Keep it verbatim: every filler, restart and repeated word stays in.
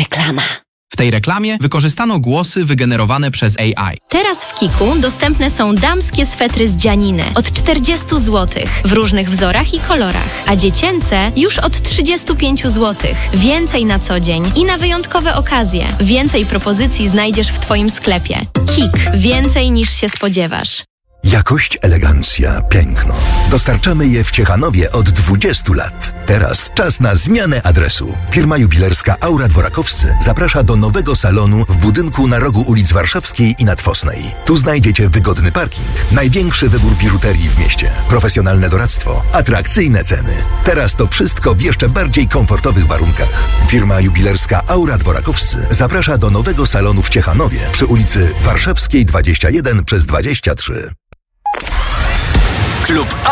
Reklama. W tej reklamie wykorzystano głosy wygenerowane przez A I. Teraz w Kiku dostępne są damskie swetry z dzianiny od czterdzieści złotych w różnych wzorach i kolorach, a dziecięce już od trzydzieści pięć złotych. Więcej na co dzień i na wyjątkowe okazje. Więcej propozycji znajdziesz w Twoim sklepie. Kik. Więcej niż się spodziewasz. Jakość, elegancja, piękno. Dostarczamy je w Ciechanowie od dwudziestu lat. Teraz czas na zmianę adresu. Firma jubilerska Aura Dworakowscy zaprasza do nowego salonu w budynku na rogu ulic Warszawskiej i Nadwosnej. Tu znajdziecie wygodny parking, największy wybór biżuterii w mieście, profesjonalne doradztwo, atrakcyjne ceny. Teraz to wszystko w jeszcze bardziej komfortowych warunkach. Firma jubilerska Aura Dworakowscy zaprasza do nowego salonu w Ciechanowie przy ulicy Warszawskiej dwadzieścia jeden przez dwadzieścia trzy. Klub